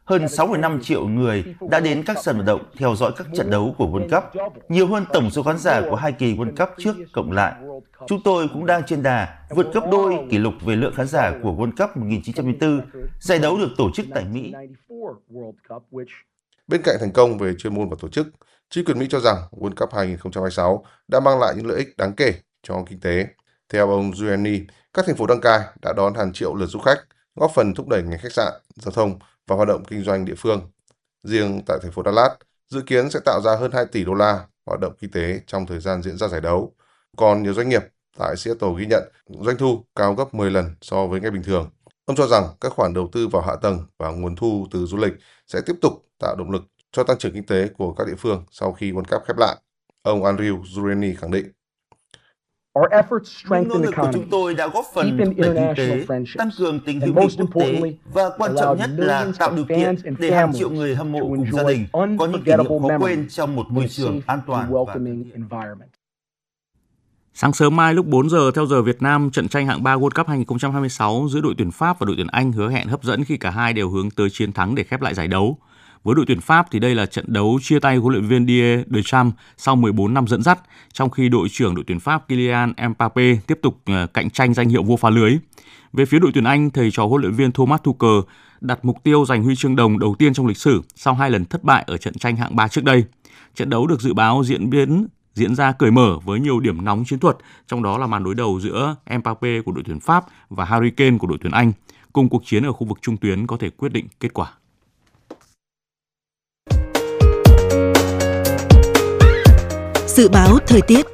Hơn 6,5 triệu người đã đến các sân vận động theo dõi các trận đấu của World Cup, nhiều hơn tổng số khán giả của 2 kỳ World Cup trước cộng lại. Chúng tôi cũng đang trên đà vượt gấp đôi kỷ lục về lượng khán giả của World Cup 1904, giải đấu được tổ chức tại Mỹ. Bên cạnh thành công về chuyên môn và tổ chức, chính quyền Mỹ cho rằng World Cup 2026 đã mang lại những lợi ích đáng kể cho kinh tế. Theo ông Giuliani, các thành phố đăng cai đã đón hàng triệu lượt du khách, góp phần thúc đẩy ngành khách sạn, giao thông và hoạt động kinh doanh địa phương. Riêng tại thành phố Dallas, dự kiến sẽ tạo ra hơn 2 tỷ đô la hoạt động kinh tế trong thời gian diễn ra giải đấu. Còn nhiều doanh nghiệp tại Seattle ghi nhận doanh thu cao gấp 10 lần so với ngày bình thường. Ông cho rằng các khoản đầu tư vào hạ tầng và nguồn thu từ du lịch sẽ tiếp tục tạo động lực cho tăng trưởng kinh tế của các địa phương sau khi World Cup khép lại. Ông Andrew Giuliani khẳng định. Những nỗ lực của chúng tôi đã góp phần thúc đẩy kinh tế, tăng cường tình hữu nghị quốc tế và quan trọng nhất là tạo điều kiện để hàng triệu người hâm mộ cùng gia đình có những kỷ niệm khó quên trong một môi trường an toàn và thân thiện. Sáng sớm mai lúc 4 giờ theo giờ Việt Nam, trận tranh hạng 3 World Cup 2026 giữa đội tuyển Pháp và đội tuyển Anh hứa hẹn hấp dẫn khi cả hai đều hướng tới chiến thắng để khép lại giải đấu. Với đội tuyển Pháp thì đây là trận đấu chia tay huấn luyện viên Didier Deschamps sau 14 năm dẫn dắt, trong khi đội trưởng đội tuyển Pháp Kylian Mbappé tiếp tục cạnh tranh danh hiệu vua phá lưới. Về phía đội tuyển Anh, thầy trò huấn luyện viên Thomas Tuchel đặt mục tiêu giành huy chương đồng đầu tiên trong lịch sử sau 2 lần thất bại ở trận tranh hạng 3 trước đây. Trận đấu được dự báo diễn ra cởi mở với nhiều điểm nóng chiến thuật, trong đó là màn đối đầu giữa Mbappé của đội tuyển Pháp và Harry Kane của đội tuyển Anh. Cùng cuộc chiến ở khu vực trung tuyến có thể quyết định kết quả. Dự báo thời tiết.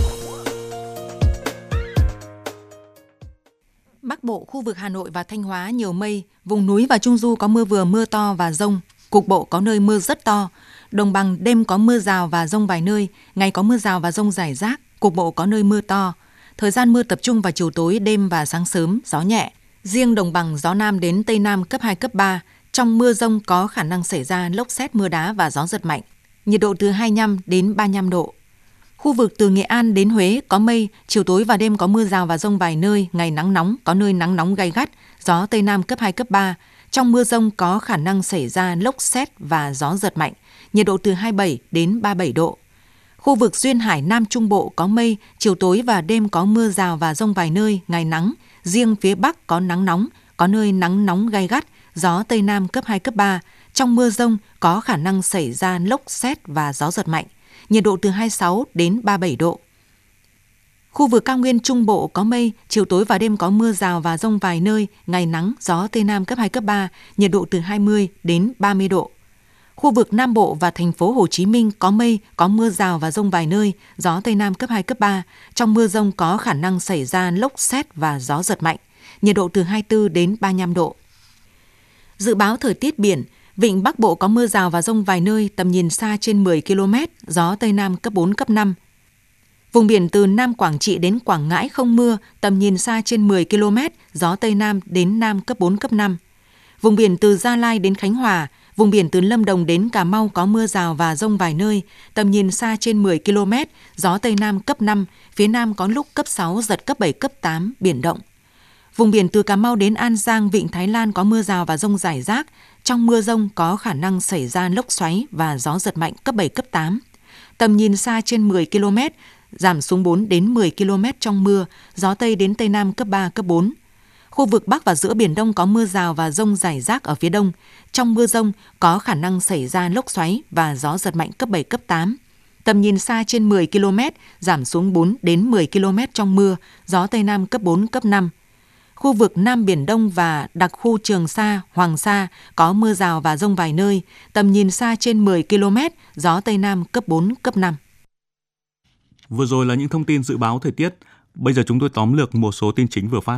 Bắc Bộ, khu vực Hà Nội và Thanh Hóa nhiều mây, vùng núi và Trung Du có mưa vừa mưa to và dông, cục bộ có nơi mưa rất to. Đồng bằng đêm có mưa rào và dông vài nơi, ngày có mưa rào và dông rải rác, cục bộ có nơi mưa to. Thời gian mưa tập trung vào chiều tối, đêm và sáng sớm, gió nhẹ. Riêng đồng bằng gió nam đến tây nam cấp 2, cấp 3. Trong mưa dông có khả năng xảy ra lốc sét, mưa đá và gió giật mạnh. Nhiệt độ từ 25 đến 35 độ. Khu vực từ Nghệ An đến Huế có mây, chiều tối và đêm có mưa rào và dông vài nơi, ngày nắng nóng, có nơi nắng nóng gay gắt, gió Tây Nam cấp 2, cấp 3. Trong mưa dông có khả năng xảy ra lốc sét và gió giật mạnh, nhiệt độ từ 27 đến 37 độ. Khu vực Duyên Hải Nam Trung Bộ có mây, chiều tối và đêm có mưa rào và dông vài nơi, ngày nắng, riêng phía Bắc có nắng nóng, có nơi nắng nóng gay gắt, gió Tây Nam cấp 2, cấp 3. Trong mưa dông có khả năng xảy ra lốc sét và gió giật mạnh, nhiệt độ từ 26 đến 37 độ. Khu vực cao nguyên Trung Bộ có mây, chiều tối và đêm có mưa rào và dông vài nơi, ngày nắng, gió Tây Nam cấp 2, cấp 3, nhiệt độ từ 20 đến 30 độ. Khu vực Nam Bộ và thành phố Hồ Chí Minh có mây, có mưa rào và dông vài nơi, gió Tây Nam cấp 2, cấp 3. Trong mưa dông có khả năng xảy ra lốc sét và gió giật mạnh, nhiệt độ từ 24 đến 35 độ. Dự báo thời tiết biển, vịnh Bắc Bộ có mưa rào và dông vài nơi, tầm nhìn xa trên 10 km, gió Tây Nam cấp 4, cấp 5. Vùng biển từ Nam Quảng Trị đến Quảng Ngãi không mưa, tầm nhìn xa trên 10 km, gió Tây Nam đến Nam cấp 4, cấp 5. Vùng biển từ Gia Lai đến Khánh Hòa, vùng biển từ Lâm Đồng đến Cà Mau có mưa rào và dông vài nơi, tầm nhìn xa trên 10 km, gió Tây Nam cấp 5, phía Nam có lúc cấp 6, giật cấp 7, cấp 8, biển động. Vùng biển từ Cà Mau đến An Giang, vịnh Thái Lan có mưa rào và dông rải rác. Trong mưa dông có khả năng xảy ra lốc xoáy và gió giật mạnh cấp 7, cấp 8. Tầm nhìn xa trên 10 km, giảm xuống 4 đến 10 km trong mưa, gió Tây đến Tây Nam cấp 3, cấp 4. Khu vực Bắc và giữa Biển Đông có mưa rào và dông rải rác ở phía Đông. Trong mưa dông có khả năng xảy ra lốc xoáy và gió giật mạnh cấp 7, cấp 8. Tầm nhìn xa trên 10 km, giảm xuống 4 đến 10 km trong mưa, gió Tây Nam cấp 4, cấp 5. Khu vực Nam Biển Đông và đặc khu Trường Sa, Hoàng Sa có mưa rào và dông vài nơi, tầm nhìn xa trên 10 km, gió Tây Nam cấp 4, cấp 5. Vừa rồi là những thông tin dự báo thời tiết. Bây giờ chúng tôi tóm lược một số tin chính vừa phát.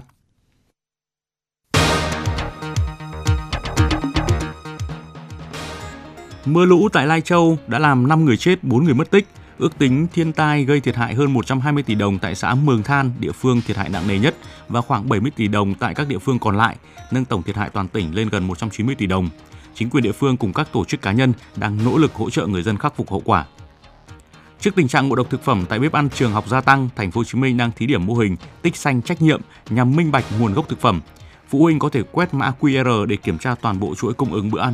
Mưa lũ tại Lai Châu đã làm 5 người chết, 4 người mất tích. Ước tính thiên tai gây thiệt hại hơn 120 tỷ đồng tại xã Mường Than, địa phương thiệt hại nặng nề nhất, và khoảng 70 tỷ đồng tại các địa phương còn lại, nâng tổng thiệt hại toàn tỉnh lên gần 190 tỷ đồng. Chính quyền địa phương cùng các tổ chức cá nhân đang nỗ lực hỗ trợ người dân khắc phục hậu quả. Trước tình trạng ngộ độc thực phẩm tại bếp ăn trường học gia tăng, Thành phố Hồ Chí Minh đang thí điểm mô hình tích xanh trách nhiệm nhằm minh bạch nguồn gốc thực phẩm. Phụ huynh có thể quét mã QR để kiểm tra toàn bộ chuỗi cung ứng bữa ăn